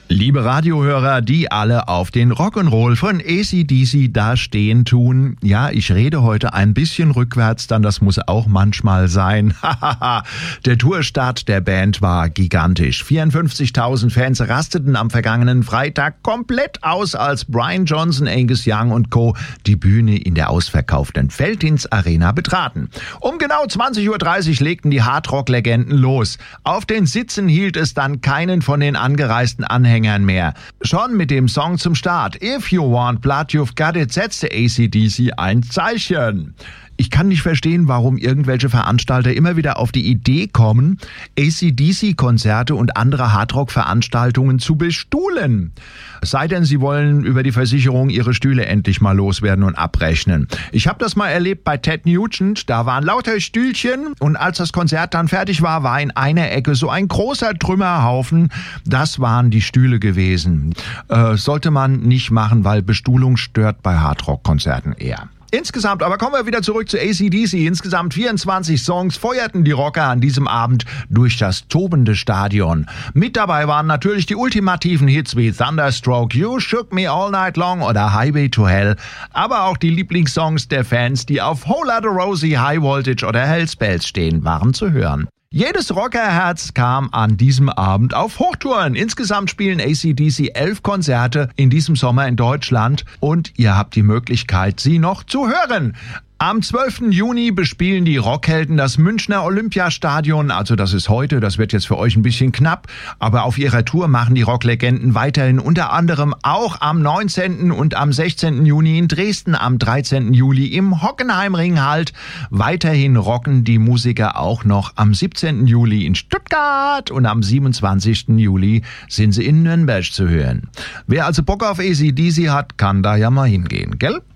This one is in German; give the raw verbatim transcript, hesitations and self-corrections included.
Liebe Radiohörer, die alle auf den Rock'n'Roll von A C D C da stehen tun. Ja, ich rede heute ein bisschen rückwärts, dann das muss auch manchmal sein. Der Tourstart der Band war gigantisch. vierundfünfzigtausend Fans rasteten am vergangenen Freitag komplett aus, als Brian Johnson, Angus Young und Co. die Bühne in der ausverkauften Veltins Arena betraten. Um genau zwanzig Uhr dreißig legten die Hardrock-Legenden los. Auf den Sitzen hielt es dann keinen von den angereisten Anhängern mehr. Schon mit dem Song zum Start If You Want Blood, You've Got It setzte A C D C ein Zeichen. Ich kann nicht verstehen, warum irgendwelche Veranstalter immer wieder auf die Idee kommen, A C D C-Konzerte und andere Hardrock-Veranstaltungen zu bestuhlen. Es sei denn, sie wollen über die Versicherung ihre Stühle endlich mal loswerden und abrechnen. Ich habe das mal erlebt bei Ted Nugent, da waren lauter Stühlchen und als das Konzert dann fertig war, war in einer Ecke so ein großer Trümmerhaufen. Das waren die Stühle gewesen. Äh, sollte man nicht machen, weil Bestuhlung stört bei Hardrock-Konzerten eher. Insgesamt, aber kommen wir wieder zurück zu A C D C. Insgesamt vierundzwanzig Songs feuerten die Rocker an diesem Abend durch das tobende Stadion. Mit dabei waren natürlich die ultimativen Hits wie Thunderstroke, You Shook Me All Night Long oder Highway to Hell, aber auch die Lieblingssongs der Fans, die auf Whole Lotta Rosie, High Voltage oder Hellspells stehen, waren zu hören. Jedes Rockerherz kam an diesem Abend auf Hochtouren. Insgesamt spielen A C D C elf Konzerte in diesem Sommer in Deutschland und ihr habt die Möglichkeit, sie noch zu hören. Am zwölften Juni bespielen die Rockhelden das Münchner Olympiastadion, also das ist heute, das wird jetzt für euch ein bisschen knapp, aber auf ihrer Tour machen die Rocklegenden weiterhin unter anderem auch am neunzehnten und am sechzehnten Juni in Dresden, am dreizehnten Juli im Hockenheimring halt. Weiterhin rocken die Musiker auch noch am siebzehnten Juli in Stuttgart und am siebenundzwanzigsten Juli sind sie in Nürnberg zu hören. Wer also Bock auf A C D C hat, kann da ja mal hingehen, gell?